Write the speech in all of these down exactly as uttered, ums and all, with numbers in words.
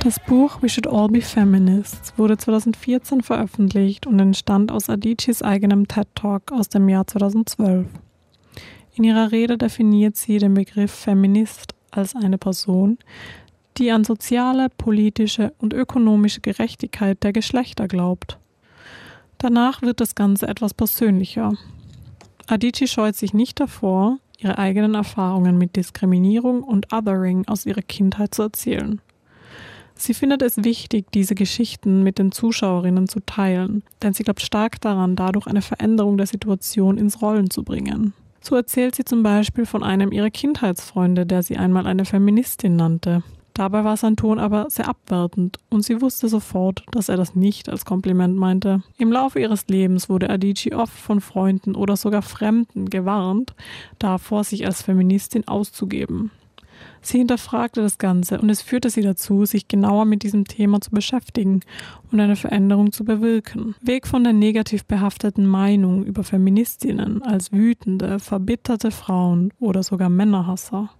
Das Buch We Should All Be Feminists wurde zweitausendvierzehn veröffentlicht und entstand aus Adichis eigenem TED-Talk aus dem Jahr zweitausendzwölf. In ihrer Rede definiert sie den Begriff Feminist als eine Person, die an soziale, politische und ökonomische Gerechtigkeit der Geschlechter glaubt. Danach wird das Ganze etwas persönlicher. Adichie scheut sich nicht davor, ihre eigenen Erfahrungen mit Diskriminierung und Othering aus ihrer Kindheit zu erzählen. Sie findet es wichtig, diese Geschichten mit den Zuschauerinnen zu teilen, denn sie glaubt stark daran, dadurch eine Veränderung der Situation ins Rollen zu bringen. So erzählt sie zum Beispiel von einem ihrer Kindheitsfreunde, der sie einmal eine Feministin nannte. Dabei war sein Ton aber sehr abwertend und sie wusste sofort, dass er das nicht als Kompliment meinte. Im Laufe ihres Lebens wurde Adichie oft von Freunden oder sogar Fremden gewarnt, davor sich als Feministin auszugeben. Sie hinterfragte das Ganze und es führte sie dazu, sich genauer mit diesem Thema zu beschäftigen und eine Veränderung zu bewirken. Weg von der negativ behafteten Meinung über Feministinnen als wütende, verbitterte Frauen oder sogar Männerhasser.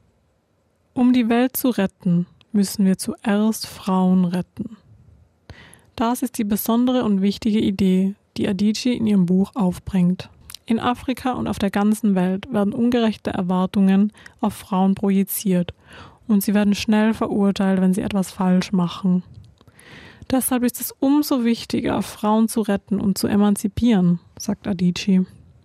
Um die Welt zu retten, müssen wir zuerst Frauen retten. Das ist die besondere und wichtige Idee, die Adichie in ihrem Buch aufbringt. In Afrika und auf der ganzen Welt werden ungerechte Erwartungen auf Frauen projiziert und sie werden schnell verurteilt, wenn sie etwas falsch machen. Deshalb ist es umso wichtiger, Frauen zu retten und zu emanzipieren, sagt Adichie.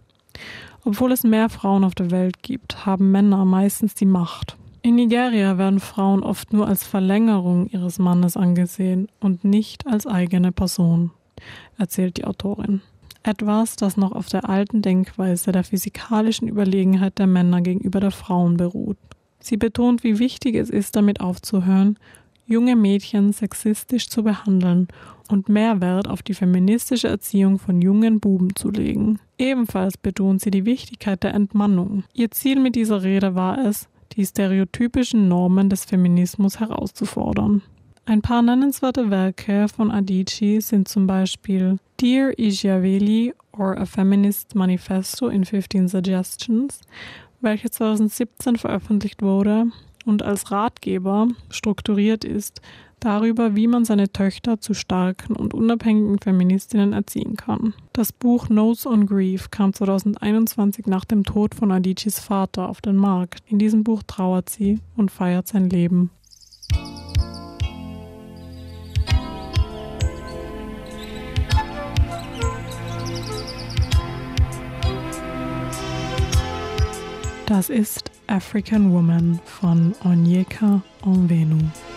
Obwohl es mehr Frauen auf der Welt gibt, haben Männer meistens die Macht. In Nigeria werden Frauen oft nur als Verlängerung ihres Mannes angesehen und nicht als eigene Person, erzählt die Autorin. Etwas, das noch auf der alten Denkweise der physikalischen Überlegenheit der Männer gegenüber der Frauen beruht. Sie betont, wie wichtig es ist, damit aufzuhören, junge Mädchen sexistisch zu behandeln und mehr Wert auf die feministische Erziehung von jungen Buben zu legen. Ebenfalls betont sie die Wichtigkeit der Entmannung. Ihr Ziel mit dieser Rede war es, die stereotypischen Normen des Feminismus herauszufordern. Ein paar nennenswerte Werke von Adichie sind zum Beispiel Dear Ijaveli or A Feminist Manifesto in fifteen Suggestions, welche zweitausendsiebzehn veröffentlicht wurde und als Ratgeber strukturiert ist darüber, wie man seine Töchter zu starken und unabhängigen Feministinnen erziehen kann. Das Buch Notes on Grief kam zweitausendeinundzwanzig nach dem Tod von Adichies Vater auf den Markt. In diesem Buch trauert sie und feiert sein Leben. Das ist African Woman von Onyeka Onwenu.